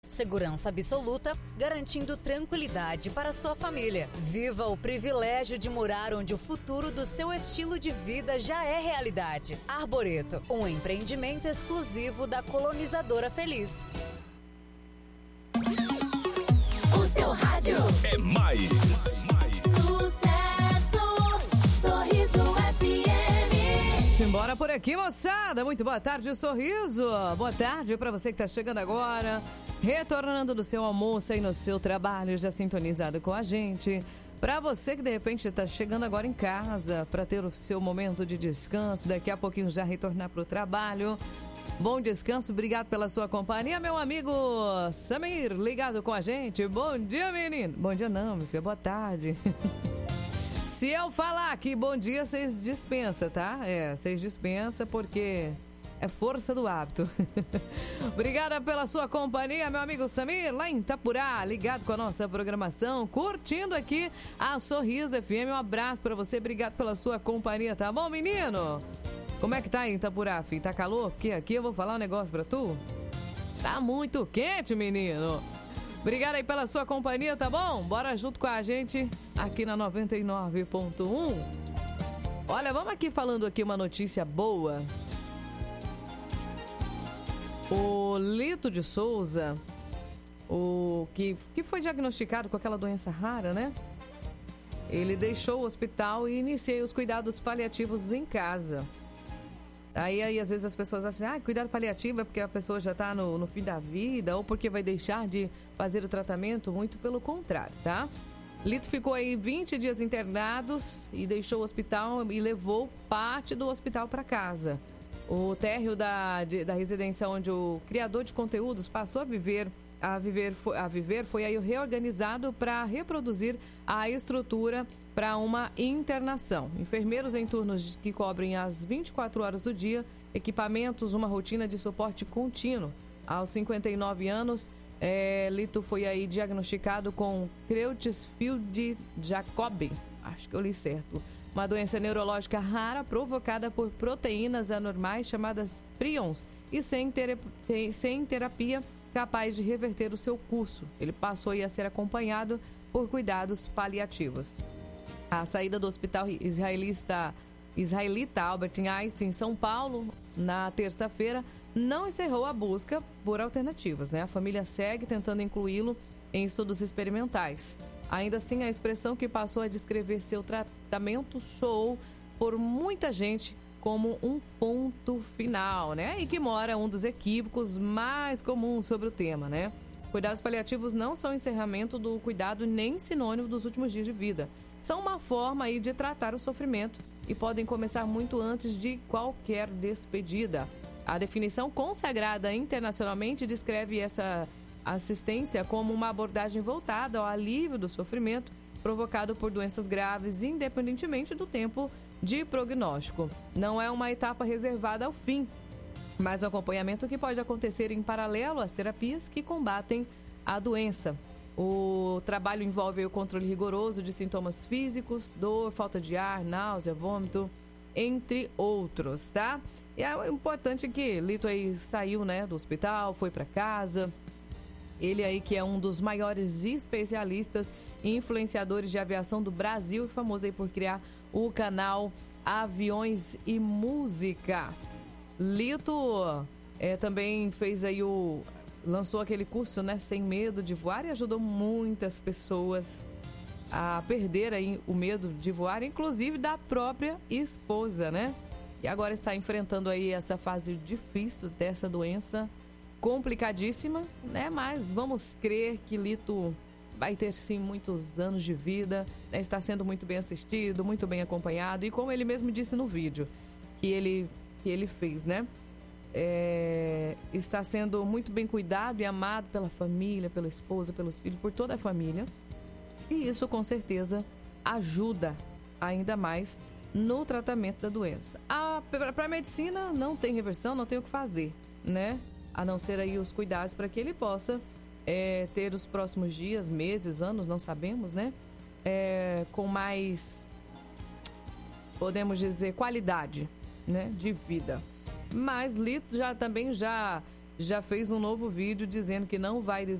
Segurança absoluta, garantindo tranquilidade para sua família. Viva o privilégio de morar onde o futuro do seu estilo de vida já é realidade. Arboreto, um empreendimento exclusivo da Colonizadora Feliz. O seu rádio é mais. Sucesso, Sorriso FM. Simbora por aqui, moçada. Muito boa tarde, Sorriso. Boa tarde para você que tá chegando agora, retornando do seu almoço aí no seu trabalho, já sintonizado com a gente. Para você que de repente está chegando agora em casa para ter o seu momento de descanso, daqui a pouquinho já retornar para o trabalho. Bom descanso, obrigado pela sua companhia, meu amigo Samir, ligado com a gente. Bom dia, menino. Bom dia não, meu filho, boa tarde. Se eu falar aqui bom dia, vocês dispensam, tá? Vocês dispensam porque é força do hábito. Obrigada pela sua companhia, meu amigo Samir, lá em Itapurá, ligado com a nossa programação, curtindo aqui a Sorriso FM. Um abraço pra você, obrigado pela sua companhia, tá bom, menino? Como é que tá aí em Itapurá, filho? Tá calor? Porque aqui eu vou falar um negócio pra tu. Tá muito quente, menino. Obrigada aí pela sua companhia, tá bom? Bora junto com a gente aqui na 99.1. Olha, vamos aqui falando aqui uma notícia boa. O Lito de Souza, que foi diagnosticado com aquela doença rara, né? Ele deixou o hospital e iniciou os cuidados paliativos em casa. Aí às vezes as pessoas acham, cuidado paliativo é porque a pessoa já está no fim da vida ou porque vai deixar de fazer o tratamento, muito pelo contrário, tá? Lito ficou aí 20 dias internados e deixou o hospital e levou parte do hospital para casa. O térreo da residência onde o criador de conteúdos passou a viver foi aí reorganizado para reproduzir a estrutura para uma internação. Enfermeiros em turnos que cobrem as 24 horas do dia, equipamentos, uma rotina de suporte contínuo. Aos 59 anos, Lito foi aí diagnosticado com Creutzfeldt-Jakob, acho que eu li certo, uma doença neurológica rara provocada por proteínas anormais chamadas prions e sem terapia capaz de reverter o seu curso. Ele passou a ser acompanhado por cuidados paliativos. A saída do hospital israelita Albert Einstein, em São Paulo, na terça-feira, não encerrou a busca por alternativas, né? A família segue tentando incluí-lo em estudos experimentais. Ainda assim, a expressão que passou a descrever seu tratamento soou por muita gente como um ponto final, né? E que mora um dos equívocos mais comuns sobre o tema, né? Cuidados paliativos não são encerramento do cuidado nem sinônimo dos últimos dias de vida. São uma forma aí de tratar o sofrimento e podem começar muito antes de qualquer despedida. A definição consagrada internacionalmente descreve essa assistência como uma abordagem voltada ao alívio do sofrimento provocado por doenças graves, independentemente do tempo de prognóstico. Não é uma etapa reservada ao fim, mas um acompanhamento que pode acontecer em paralelo às terapias que combatem a doença. O trabalho envolve o controle rigoroso de sintomas físicos, dor, falta de ar, náusea, vômito, entre outros, tá? E é importante que Lito aí saiu, né, do hospital, foi para casa. Ele aí que é um dos maiores especialistas e influenciadores de aviação do Brasil, famoso aí por criar o canal Aviões e Música. Lito também fez aí lançou aquele curso, né, Sem Medo de Voar, e ajudou muitas pessoas a perder aí o medo de voar, inclusive da própria esposa, né? E agora está enfrentando aí essa fase difícil dessa doença complicadíssima, né? Mas vamos crer que Lito vai ter sim muitos anos de vida, né? Está sendo muito bem assistido, muito bem acompanhado, e como ele mesmo disse no vídeo que ele fez, né? Está sendo muito bem cuidado e amado pela família, pela esposa, pelos filhos, por toda a família, e isso com certeza ajuda ainda mais no tratamento da doença. Para a medicina não tem reversão, não tem o que fazer, né? A não ser aí os cuidados para que ele possa ter os próximos dias, meses, anos, não sabemos, né? Com mais, podemos dizer, qualidade, né, de vida. Mas Lito já já fez um novo vídeo dizendo que não vai